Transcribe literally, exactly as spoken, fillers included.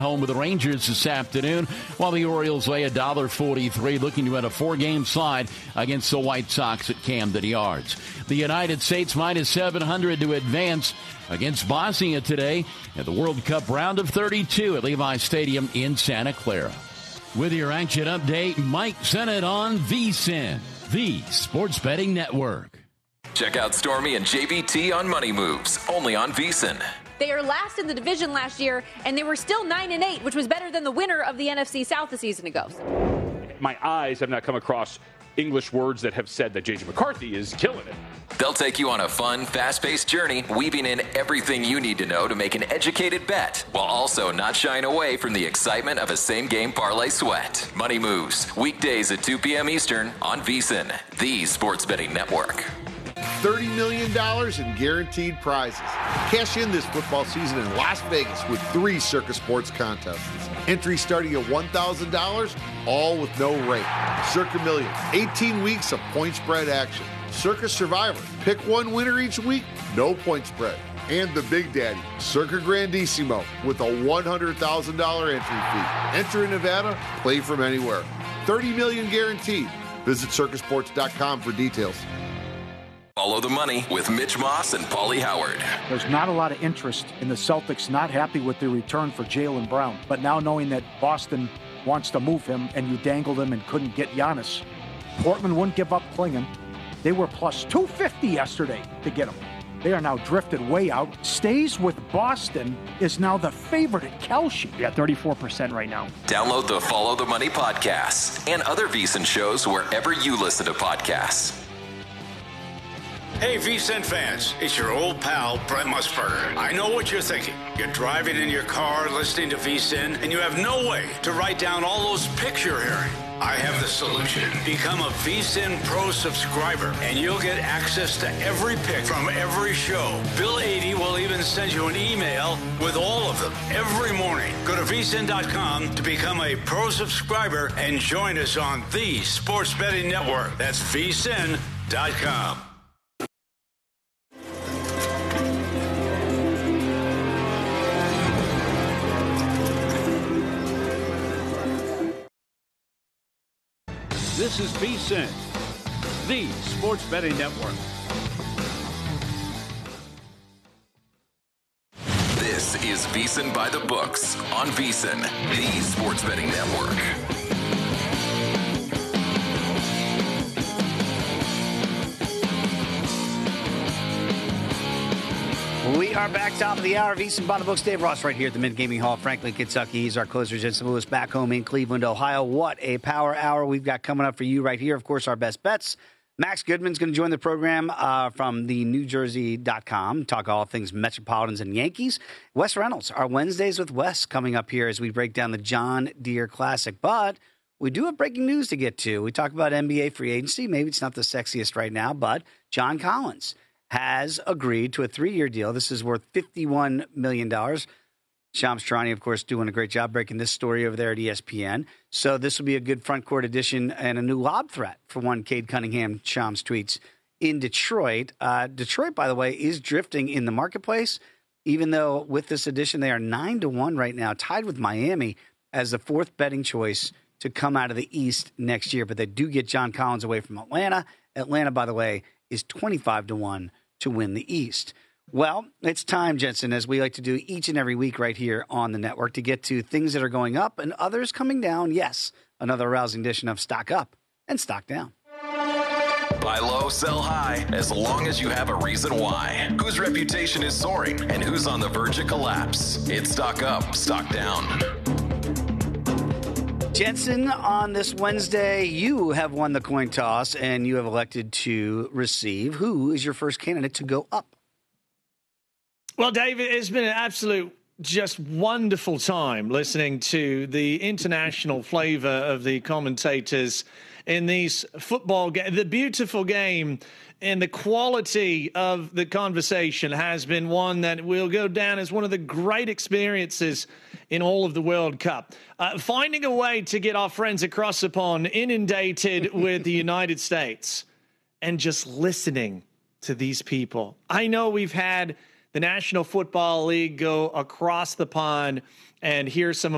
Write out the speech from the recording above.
home with the Rangers this afternoon, while the Orioles lay one dollar forty-three, looking to win a four-game slide against the White Sox at Camden Yards. The United States minus seven hundred to advance against Bosnia today at the World Cup round of thirty-two at Levi Stadium in Santa Clara. With your action update, Mike Sennett on VSiN, the Sports Betting Network. Check out Stormy and J V T on Money Moves, only on VSiN. They are last in the division last year, and they were still nine and eight, which was better than the winner of the N F C South a season ago. My eyes have not come across English words that have said that J J McCarthy is killing it. They'll take you on a fun, fast-paced journey, weaving in everything you need to know to make an educated bet, while also not shying away from the excitement of a same-game parlay sweat. Money Moves, weekdays at two p.m. Eastern on VSiN, the Sports Betting Network. thirty million dollars in guaranteed prizes. Cash in this football season in Las Vegas with three Circa Sports contests. Entry starting at one thousand dollars, all with no rate. Circa Million, eighteen weeks of point spread action. Circa Survivor, pick one winner each week, no point spread. And the Big Daddy, Circa Grandissimo, with a one hundred thousand dollars entry fee. Enter in Nevada, play from anywhere. thirty million dollars guaranteed. Visit circa sports dot com for details. Follow the money with Mitch Moss and Paulie Howard. There's not a lot of interest in the Celtics not happy with the return for Jaylen Brown. But now knowing that Boston wants to move him and you dangled him and couldn't get Giannis, Portland wouldn't give up playing him. They were plus two fifty yesterday to get him. They are now drifted way out. Stays with Boston, is now the favorite at Kalshi. Yeah, thirty-four percent right now. Download the Follow the Money podcast and other VSiN shows wherever you listen to podcasts. Hey, VSiN fans, it's your old pal, Brent Musburger. I know what you're thinking. You're driving in your car, listening to VSiN, and you have no way to write down all those pics you're hearing. I have the solution. Become a VSiN Pro subscriber, and you'll get access to every pick from every show. Bill eighty will even send you an email with all of them every morning. Go to V S I N dot com to become a Pro subscriber and join us on the Sports Betting Network. That's V S I N dot com. This is VSiN, the Sports Betting Network. This is VSiN by the Books on VSiN, the Sports Betting Network. We are back top of the hour. VSiN by the Books. Dave Ross right here at the Mid Gaming Hall, Franklin, Kentucky. He's our closer. Jensen Lewis back home in Cleveland, Ohio. What a power hour we've got coming up for you right here. Of course, our best bets. Max Goodman's going to join the program uh, from the New Jersey dot com. Talk all things Metropolitans and Yankees. Wes Reynolds, our Wednesdays with Wes coming up here as we break down the John Deere Classic. But we do have breaking news to get to. We talk about N B A free agency. Maybe it's not the sexiest right now, but John Collins has agreed to a three-year deal. This is worth fifty-one million dollars. Shams Charania, of course, doing a great job breaking this story over there at E S P N. So this will be a good front court addition and a new lob threat for one Cade Cunningham, Shams tweets, in Detroit. Uh, Detroit, by the way, is drifting in the marketplace, even though with this addition they are nine to one right now, tied with Miami as the fourth betting choice to come out of the East next year. But they do get John Collins away from Atlanta. Atlanta, by the way, is twenty-five to one to win the East. Well, it's time, Jensen, as we like to do each and every week right here on the network, to get to things that are going up and others coming down. Yes, another rousing edition of Stock Up and Stock Down. Buy low, sell high, as long as you have a reason why. Whose reputation is soaring and who's on the verge of collapse? It's Stock Up, Stock Down. Jensen, on this Wednesday, you have won the coin toss and you have elected to receive. Who is your first candidate to go up? Well, David, it's been an absolute, just wonderful time listening to the international flavor of the commentators in these football games. The beautiful game and the quality of the conversation has been one that will go down as one of the great experiences in all of the World Cup. Uh, finding a way to get our friends across the pond inundated with the United States and just listening to these people. I know we've had the National Football League go across the pond and hear some of